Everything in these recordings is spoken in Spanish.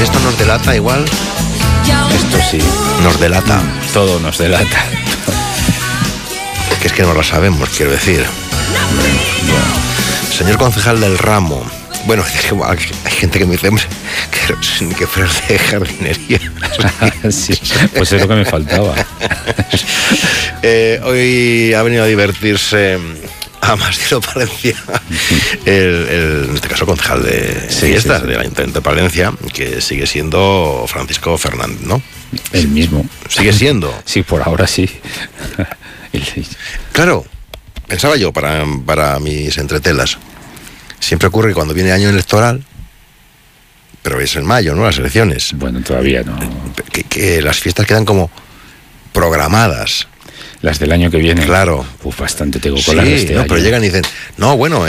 Esto nos delata igual. Esto sí. Nos delata. Todo nos delata. Que es que no lo sabemos, quiero decir. Señor concejal del ramo. Bueno, hay gente que me dice, hombre, que fueras de jardinería. Sí, pues es lo que me faltaba. Hoy ha venido a divertirse a Masdiro Palencia, en este caso concejal de fiestas del Ayuntamiento de Palencia, que sigue siendo Francisco Fernández, ¿no? El mismo. ¿Sigue siendo? Sí, por ahora sí. Claro, pensaba yo para mis entretelas. Siempre ocurre que cuando viene año electoral, pero es en mayo, ¿no? Las elecciones. Bueno, todavía no. Que las fiestas quedan como programadas. Las del año que viene. Claro. Bastante tengo con las de este año. Pero llegan y dicen, no, bueno,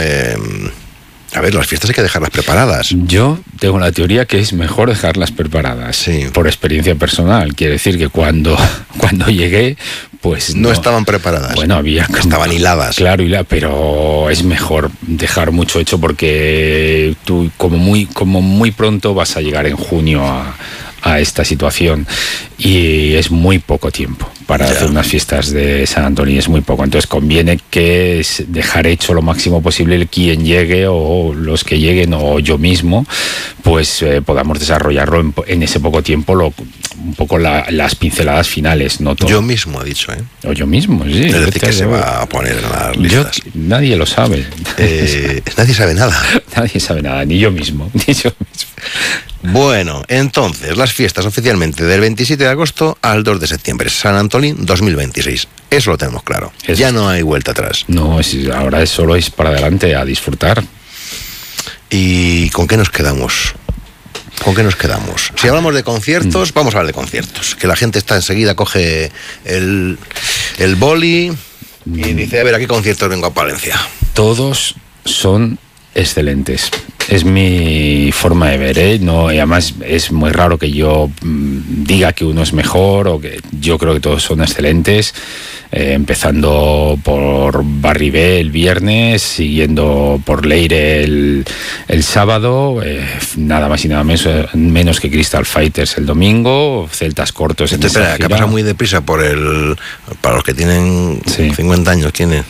a ver, las fiestas hay que dejarlas preparadas. Yo tengo la teoría que es mejor dejarlas preparadas. Sí. Por experiencia personal. Quiere decir que cuando llegué, pues no estaban preparadas. Bueno, estaban hiladas. Claro, pero es mejor dejar mucho hecho porque tú como muy pronto vas a llegar en junio a esta situación y es muy poco tiempo para hacer unas fiestas de San Antonio, es muy poco, entonces conviene que dejar hecho lo máximo posible quien llegue o los que lleguen o yo mismo, pues podamos desarrollarlo en ese poco tiempo, un poco las pinceladas finales, no todo. Yo mismo ha dicho, O yo mismo, sí. Es decir, que se va a poner en las listas. Nadie lo sabe. Nadie sabe nada. Nadie sabe nada, ni yo mismo. Bueno, entonces, las fiestas oficialmente del 27 de agosto al 2 de septiembre, San Antolín 2026. Eso lo tenemos claro. Ya no hay vuelta atrás. No, ahora solo es para adelante, a disfrutar. ¿Y con qué nos quedamos? ¿Con qué nos quedamos? Si hablamos de conciertos, vamos a hablar de conciertos. Que la gente está enseguida, coge el boli y dice, a ver, ¿a qué conciertos vengo a Palencia? Todos son excelentes. Es mi forma de ver, ¿eh? No, y además es muy raro que yo diga que uno es mejor o que yo creo que todos son excelentes, empezando por Barribé el viernes, siguiendo por Leire el sábado, nada más y nada menos que Crystal Fighters el domingo, Celtas Cortos en esta gira. Que ha pasado muy deprisa para los que tienen 50 años, ¿quién es?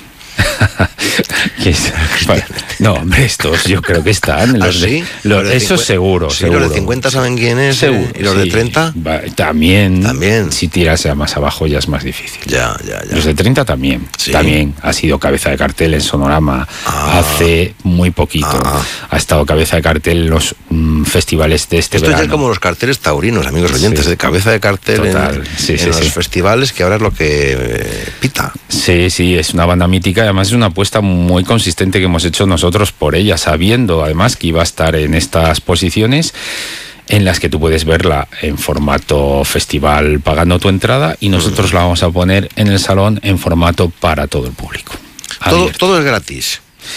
No, hombre, estos yo creo que están. Eso seguro. Sí, los de 50 saben quién es, seguro, y los de 30 también. Si tiras más abajo ya es más difícil. Ya. Los de 30 también. Sí. También ha sido cabeza de cartel en Sonorama hace muy poquito. Ha estado cabeza de cartel en los festivales de este verano. Esto es como los carteles taurinos, amigos oyentes, de cabeza de cartel en los festivales, que ahora es lo que pita. Sí, es una banda mítica. Además es una apuesta muy consistente que hemos hecho nosotros por ella, sabiendo además que iba a estar en estas posiciones en las que tú puedes verla en formato festival pagando tu entrada y nosotros la vamos a poner en el salón en formato para todo el público. Todo es gratis.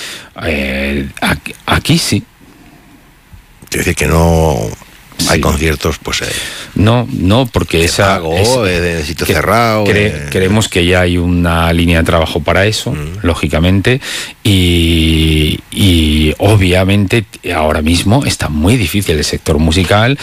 Aquí sí. Quiero decir que no hay conciertos, pues... No, porque esa... de sitio cerrado... Creemos que ya hay una línea de trabajo para eso, lógicamente, y obviamente ahora mismo está muy difícil el sector musical,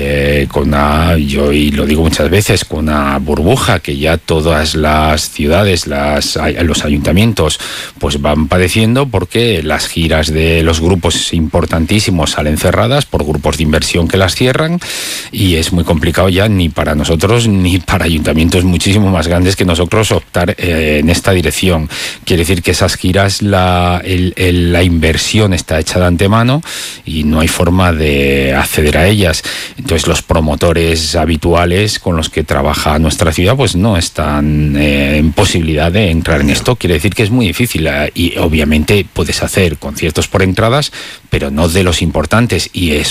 yo y lo digo muchas veces, con una burbuja que ya todas las ciudades, los ayuntamientos, pues van padeciendo porque las giras de los grupos importantísimos salen cerradas por grupos de inversión que las cierran y es muy complicado ya ni para nosotros ni para ayuntamientos muchísimo más grandes que nosotros optar en esta dirección. Quiere decir que esas giras la inversión está hecha de antemano y no hay forma de acceder a ellas. Entonces los promotores habituales con los que trabaja nuestra ciudad pues no están en posibilidad de entrar en esto. Quiere decir que es muy difícil y obviamente puedes hacer conciertos por entradas pero no de los importantes y